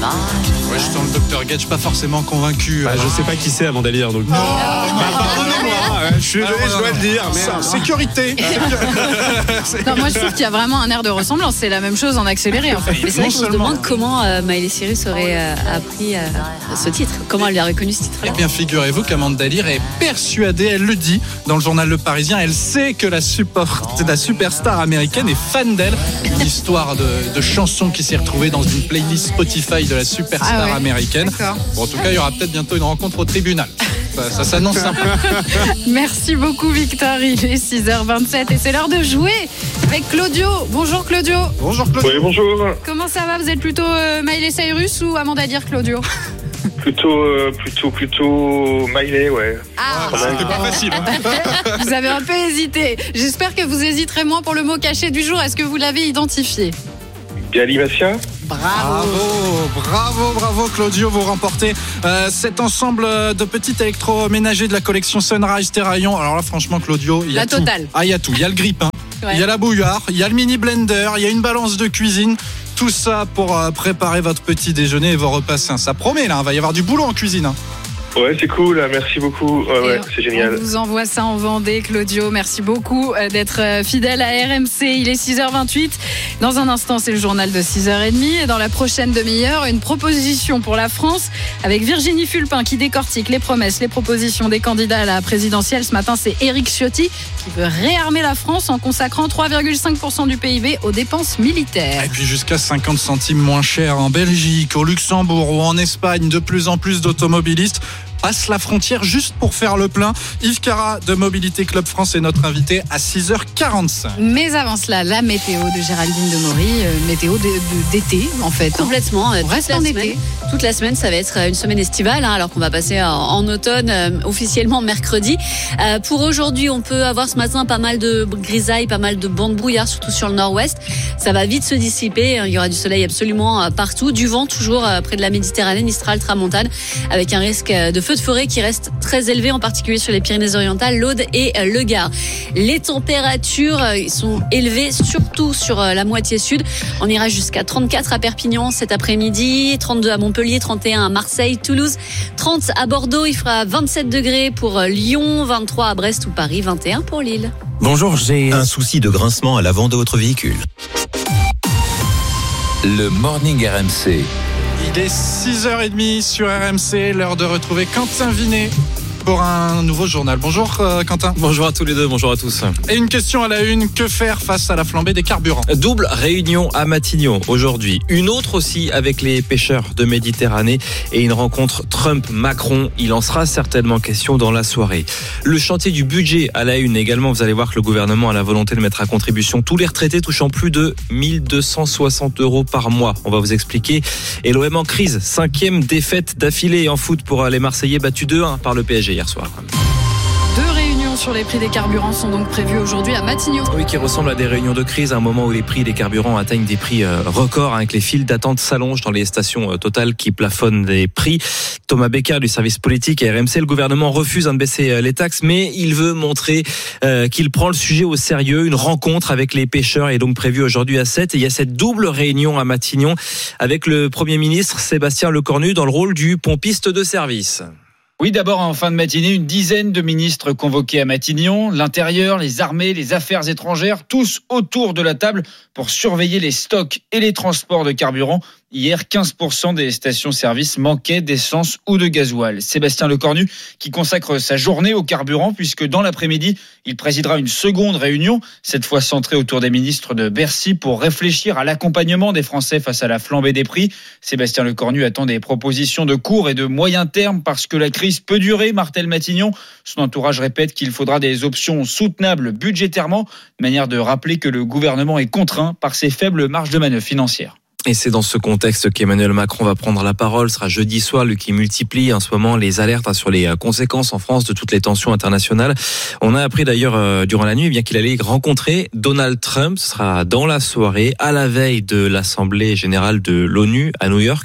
Ouais, je sens le Dr Gage pas forcément convaincu. Je sais pas qui c'est Amanda Lear, donc. Pardonnez-moi, je suis désolé, je dois le dire. Sécurité. Non, moi je trouve qu'il y a vraiment un air de ressemblance. C'est la même chose en accéléré en fait. Mais c'est vrai qu'on se demande comment Miley Cyrus aurait appris ce titre. Comment elle a reconnu ce titre-là. Eh bien, figurez-vous qu'Amanda Lear est persuadée, elle le dit dans le journal Le Parisien, elle sait que la superstar américaine est fan d'elle. Une histoire de chanson qui s'est retrouvée dans une playlist Spotify de la superstar américaine. Bon, en tout cas, il y aura peut-être bientôt une rencontre au tribunal. Ça s'annonce un peu. Merci beaucoup Victor, il est 6h27 et c'est l'heure de jouer avec Claudio. Bonjour Claudio. Bonjour Claudio. Oui, bonjour. Comment ça va? Vous êtes plutôt Miley Cyrus ou Amanda Lear, Claudio? Plutôt Miley, ouais. C'était pas facile. Vous avez un peu hésité. J'espère que vous hésiterez moins pour le mot caché du jour. Est-ce que vous l'avez identifié? Galimatia. Bravo Claudio, vous remportez cet ensemble de petits électroménagers de la collection Sunrise Terraillon. Alors là franchement Claudio, il y a tout. Totale. Il y a tout, il y a le grille-pain, il y a la bouilloire, il y a le mini blender, il y a une balance de cuisine. Tout ça pour préparer votre petit déjeuner et vos repas sains. Ça promet là, il va y avoir du boulot en cuisine. Ouais, c'est cool, merci beaucoup. Ouais, c'est génial. On vous envoie ça en Vendée, Claudio. Merci beaucoup d'être fidèle à RMC. Il est 6h28. Dans un instant, c'est le journal de 6h30. Et dans la prochaine demi-heure, une proposition pour la France avec Virginie Fulpin qui décortique les promesses, les propositions des candidats à la présidentielle. Ce matin, c'est Éric Ciotti qui veut réarmer la France en consacrant 3,5% du PIB aux dépenses militaires. Et puis jusqu'à 50 centimes moins cher en Belgique, au Luxembourg ou en Espagne. De plus en plus d'automobilistes passe la frontière juste pour faire le plein. Yves Cara de Mobilité Club France est notre invité à 6h45. Mais avant cela, la météo de Géraldine Demory, météo d'été en fait. Complètement. On reste en été. Toute la semaine, ça va être une semaine estivale, alors qu'on va passer en automne, officiellement mercredi. Pour aujourd'hui, on peut avoir ce matin pas mal de grisailles, pas mal de bancs de brouillard, surtout sur le nord-ouest. Ça va vite se dissiper. Il y aura du soleil absolument partout. Du vent toujours près de la Méditerranée, Mistral, Tramontane, avec un risque de feu de forêt qui reste très élevé, en particulier sur les Pyrénées-Orientales, l'Aude et le Gard. Les températures sont élevées, surtout sur la moitié sud. On ira jusqu'à 34 à Perpignan cet après-midi, 32 à Montpellier, 31 à Marseille, Toulouse, 30 à Bordeaux. Il fera 27 degrés pour Lyon, 23 à Brest ou Paris, 21 pour Lille. Bonjour, j'ai un souci de grincement à l'avant de votre véhicule. Le Morning RMC. Il est 6h30 sur RMC, l'heure de retrouver Quentin Vinet pour un nouveau journal. Bonjour Quentin. Bonjour à tous les deux, bonjour à tous. Et une question à la une, que faire face à la flambée des carburants? Double réunion à Matignon aujourd'hui. Une autre aussi avec les pêcheurs de Méditerranée et une rencontre Trump-Macron. Il en sera certainement question dans la soirée. Le chantier du budget à la une également. Vous allez voir que le gouvernement a la volonté de mettre à contribution tous les retraités touchant plus de 1260 € par mois. On va vous expliquer. Et l'OM en crise, 5e défaite d'affilée en foot pour les Marseillais, battus 2-1 par le PSG hier soir. 2 réunions sur les prix des carburants sont donc prévues aujourd'hui à Matignon. Oui, qui ressemble à des réunions de crise à un moment où les prix des carburants atteignent des prix records, avec les files d'attente s'allongent dans les stations Total qui plafonnent des prix. Thomas Becker du service politique à RMC, le gouvernement refuse de baisser les taxes, mais il veut montrer qu'il prend le sujet au sérieux. Une rencontre avec les pêcheurs est donc prévue aujourd'hui à 7. Et il y a cette double réunion à Matignon avec le Premier ministre Sébastien Lecornu dans le rôle du pompiste de service. Oui, d'abord en fin de matinée, une dizaine de ministres convoqués à Matignon, l'intérieur, les armées, les affaires étrangères, tous autour de la table pour surveiller les stocks et les transports de carburant. Hier, 15% des stations-service manquaient d'essence ou de gasoil. Sébastien Lecornu qui consacre sa journée au carburant puisque dans l'après-midi, il présidera une seconde réunion, cette fois centrée autour des ministres de Bercy pour réfléchir à l'accompagnement des Français face à la flambée des prix. Sébastien Lecornu attend des propositions de court et de moyen terme parce que la crise peut durer, martèle Matignon. Son entourage répète qu'il faudra des options soutenables budgétairement, manière de rappeler que le gouvernement est contraint par ses faibles marges de manœuvre financières. Et c'est dans ce contexte qu'Emmanuel Macron va prendre la parole. Ce sera jeudi soir, lui qui multiplie en ce moment les alertes sur les conséquences en France de toutes les tensions internationales. On a appris d'ailleurs durant la nuit bien qu'il allait rencontrer Donald Trump. Ce sera dans la soirée, à la veille de l'Assemblée générale de l'ONU à New York.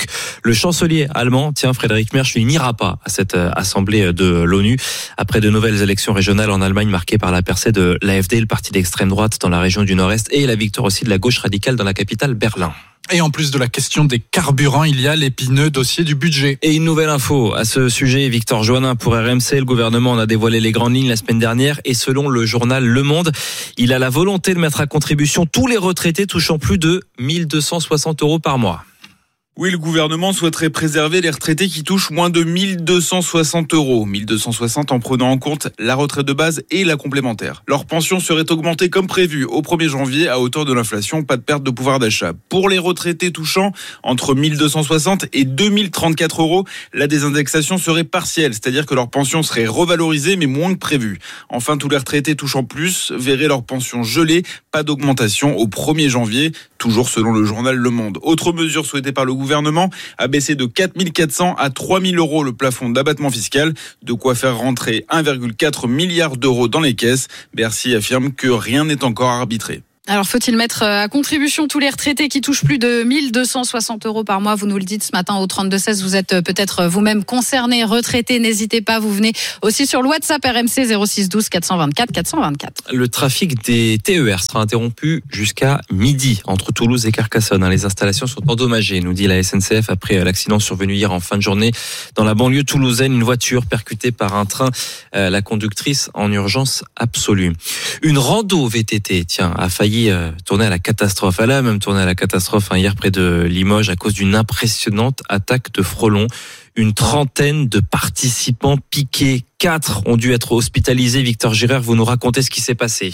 Le chancelier allemand, Friedrich Merz, il n'ira pas à cette assemblée de l'ONU après de nouvelles élections régionales en Allemagne marquées par la percée de l'AfD, le parti d'extrême droite dans la région du Nord-Est, et la victoire aussi de la gauche radicale dans la capitale Berlin. Et en plus de la question des carburants, il y a l'épineux dossier du budget. Et une nouvelle info à ce sujet, Victor Joannin pour RMC. Le gouvernement en a dévoilé les grandes lignes la semaine dernière et selon le journal Le Monde, il a la volonté de mettre à contribution tous les retraités touchant plus de 1 260 € par mois. Oui, le gouvernement souhaiterait préserver les retraités qui touchent moins de 1 260 €. 1 260 en prenant en compte la retraite de base et la complémentaire. Leur pension serait augmentée comme prévu au 1er janvier à hauteur de l'inflation, pas de perte de pouvoir d'achat. Pour les retraités touchant entre 1 260 et 2 034 €, la désindexation serait partielle, c'est-à-dire que leur pension serait revalorisée mais moins que prévu. Enfin, tous les retraités touchant plus verraient leur pension gelée, pas d'augmentation au 1er janvier, toujours selon le journal Le Monde. Autre mesure souhaitée par le gouvernement a baissé de 4 400 à 3 000 € le plafond d'abattement fiscal, de quoi faire rentrer 1,4 milliard d'euros dans les caisses. Bercy affirme que rien n'est encore arbitré. Alors, faut-il mettre à contribution tous les retraités qui touchent plus de 1 260 € par mois? Vous nous le dites ce matin au 32-16. Vous êtes peut-être vous-même concerné, retraité. N'hésitez pas. Vous venez aussi sur le WhatsApp RMC 06 12 424 424. Le trafic des TER sera interrompu jusqu'à midi entre Toulouse et Carcassonne. Les installations sont endommagées, nous dit la SNCF après l'accident survenu hier en fin de journée dans la banlieue toulousaine. Une voiture percutée par un train. La conductrice en urgence absolue. Une rando VTT, a failli tourner à la catastrophe. Elle a même tourné à la catastrophe hier près de Limoges à cause d'une impressionnante attaque de frelons. Une trentaine de participants piqués. 4 ont dû être hospitalisés. Victor Girard, vous nous racontez ce qui s'est passé.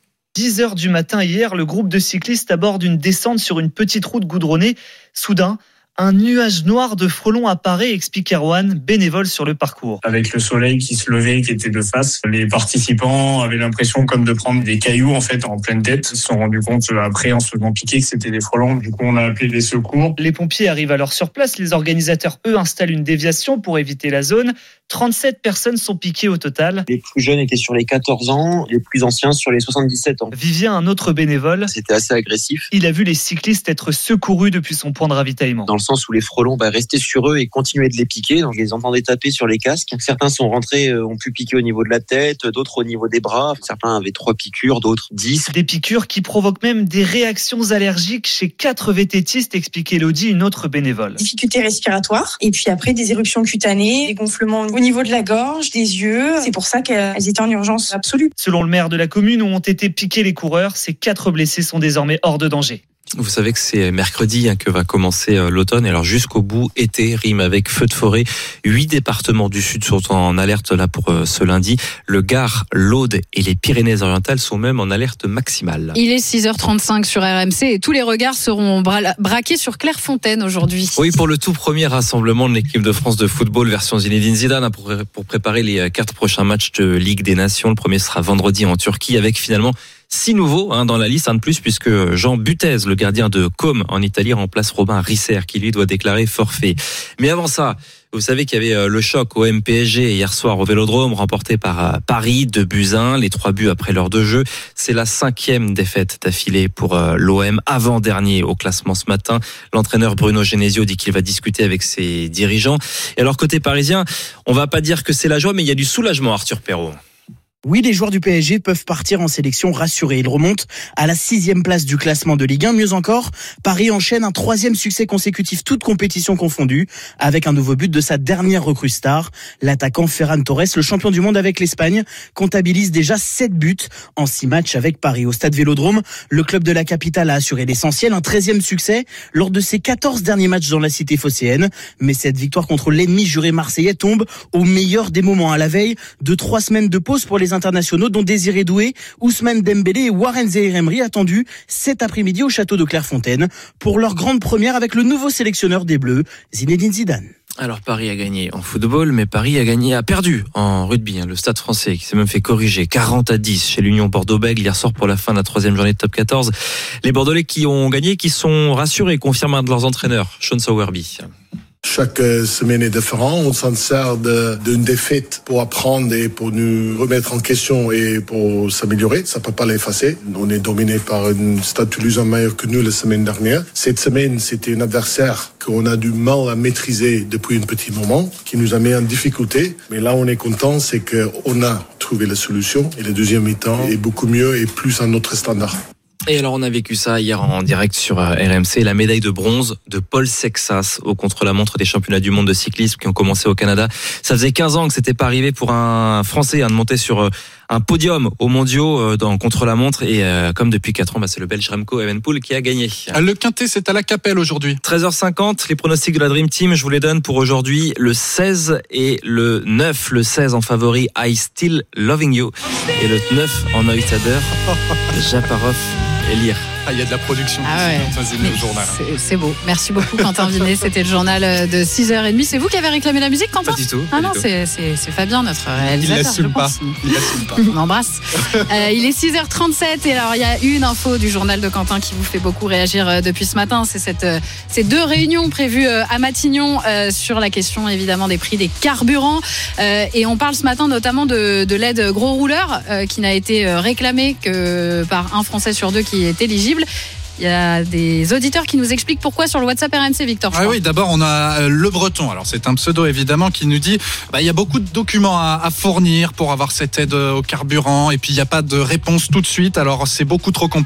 10h du matin hier, le groupe de cyclistes aborde une descente sur une petite route goudronnée. Soudain, un nuage noir de frelons apparaît, explique Erwan, bénévole sur le parcours. Avec le soleil qui se levait, qui était de face, les participants avaient l'impression comme de prendre des cailloux en pleine tête. Ils se sont rendus compte après en se faisant piquer que c'était des frelons. Du coup, on a appelé les secours. Les pompiers arrivent alors sur place. Les organisateurs, eux, installent une déviation pour éviter la zone. 37 personnes sont piquées au total. Les plus jeunes étaient sur les 14 ans, les plus anciens sur les 77 ans. Vivien, un autre bénévole. C'était assez agressif. Il a vu les cyclistes être secourus depuis son point de ravitaillement. Dans le sens où les frelons restaient sur eux et continuaient de les piquer. Donc, je les entendais taper sur les casques. Certains sont rentrés, ont pu piquer au niveau de la tête, d'autres au niveau des bras. Certains avaient 3 piqûres, d'autres 10. Des piqûres qui provoquent même des réactions allergiques chez 4 VTTistes, explique Elodie, une autre bénévole. Difficultés respiratoires et puis après des éruptions cutanées, des gonflements au niveau de la gorge, des yeux. C'est pour ça qu'elles étaient en urgence absolue. Selon le maire de la commune où ont été piqués les coureurs, ces 4 blessés sont désormais hors de danger. Vous savez que c'est mercredi que va commencer l'automne. Et alors jusqu'au bout, été rime avec feu de forêt. 8 départements du Sud sont en alerte là pour ce lundi. Le Gard, l'Aude et les Pyrénées-Orientales sont même en alerte maximale. Il est 6h35 sur RMC et tous les regards seront braqués sur Clairefontaine aujourd'hui. Oui, pour le tout premier rassemblement de l'équipe de France de football version Zinedine Zidane pour préparer les 4 prochains matchs de Ligue des Nations. Le premier sera vendredi en Turquie avec finalement 6 nouveaux dans la liste, un de plus puisque Jean Butez, le gardien de Côme en Italie, remplace Robin Risser qui lui doit déclarer forfait. Mais avant ça, vous savez qu'il y avait le choc au MPSG hier soir au Vélodrome remporté par Paris, 2-1, les 3 buts après l'heure de jeu. C'est la 5e défaite d'affilée pour l'OM, avant-dernier au classement ce matin. L'entraîneur Bruno Genesio dit qu'il va discuter avec ses dirigeants. Et alors côté parisien, on va pas dire que c'est la joie, mais il y a du soulagement, Arthur Perrault. Oui, les joueurs du PSG peuvent partir en sélection rassurés. Ils remontent à la 6e place du classement de Ligue 1. Mieux encore, Paris enchaîne un 3e succès consécutif, toutes compétitions confondues, avec un nouveau but de sa dernière recrue star. L'attaquant Ferran Torres, le champion du monde avec l'Espagne, comptabilise déjà 7 buts en 6 matchs avec Paris. Au stade Vélodrome, le club de la capitale a assuré l'essentiel, un 13e succès lors de ses 14 derniers matchs dans la cité phocéenne. Mais cette victoire contre l'ennemi juré marseillais tombe au meilleur des moments, à la veille de 3 semaines de pause pour les internationaux dont Désiré Doué, Ousmane Dembélé et Warren Zaïre-Emery attendus cet après-midi au château de Clairefontaine pour leur grande première avec le nouveau sélectionneur des Bleus, Zinedine Zidane. Alors Paris a gagné en football, mais Paris a perdu en rugby. Le Stade français qui s'est même fait corriger 40-10 chez l'Union Bordeaux-Bègles hier soir pour la fin de la 3e journée de top 14. Les Bordelais qui ont gagné, qui sont rassurés, confirment un de leurs entraîneurs, Sean Sowerby. Chaque semaine est différent. On s'en sert d'une défaite pour apprendre et pour nous remettre en question et pour s'améliorer. Ça peut pas l'effacer. On est dominé par un Stade Toulousain meilleur que nous la semaine dernière. Cette semaine, c'était un adversaire qu'on a du mal à maîtriser depuis un petit moment, qui nous a mis en difficulté. Mais là, on est content, c'est qu'on a trouvé la solution et le deuxième mi-temps est beaucoup mieux et plus à notre standard. Et alors on a vécu ça hier en direct sur RMC, la médaille de bronze de Paul Sexas au contre-la-montre des championnats du monde de cyclisme qui ont commencé au Canada. Ça faisait 15 ans que c'était pas arrivé pour un Français de monter sur un podium aux mondiaux dans contre-la-montre et comme depuis 4 ans, c'est le Belge Remco Evenepoel qui a gagné. Le Quintet, c'est à la Capelle aujourd'hui. 13h50, les pronostics de la Dream Team, je vous les donne pour aujourd'hui, le 16 et le 9. Le 16 en favori, I Still Loving You. Et le 9 en outsider, Japarov et Lire. Il y a de la production. Le journal. C'est beau. Merci beaucoup Quentin Vinet. C'était le journal de 6h30. C'est vous qui avez réclamé la musique, Quentin ? Pas du tout. Non, c'est Fabien, notre réalisateur. Il l'assume pas. On l'embrasse. Il est 6h37 et alors il y a une info du journal de Quentin qui vous fait beaucoup réagir depuis ce matin. C'est ces 2 réunions prévues à Matignon sur la question évidemment des prix des carburants. Et on parle ce matin notamment de l'aide gros rouleur qui n'a été réclamée que par un Français sur 2 qui est éligible. Il y a des auditeurs qui nous expliquent pourquoi sur le WhatsApp RMC, Victor. Oui, d'abord on a Le Breton. Alors c'est un pseudo évidemment qui nous dit il y a beaucoup de documents à fournir pour avoir cette aide au carburant et puis il n'y a pas de réponse tout de suite. Alors c'est beaucoup trop compliqué.